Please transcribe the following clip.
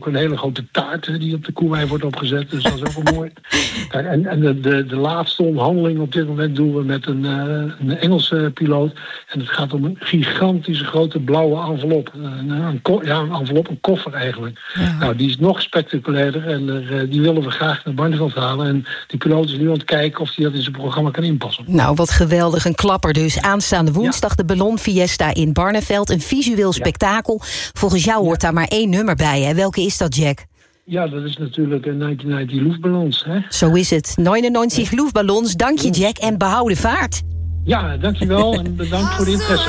ook een hele grote taart die op de koewei wordt opgezet. Dus dat is ook wel mooi. En de laatste onderhandeling op dit moment doen we met een Engelse piloot. En het gaat om een gigantische grote blauwe envelop. Een envelop, een koffer eigenlijk. Ja. Nou, die is nog spectaculairder en die willen we graag naar Barneveld halen. En die piloot is nu aan het kijken of hij dat in zijn programma kan inpassen. Nou, wat geweldig. Een klapper dus. Aanstaande woensdag de ballonfiesta in Barneveld. Een visueel spektakel. Volgens jou hoort daar maar 1 nummer bij. Hè? Welke is dat, Jack? Ja, dat is natuurlijk een 1990 Luftballons. Hè? Zo is het. 99 Luftballons. Dank je, Jack. En behouden vaart. Ja, dankjewel. En bedankt voor de interesse.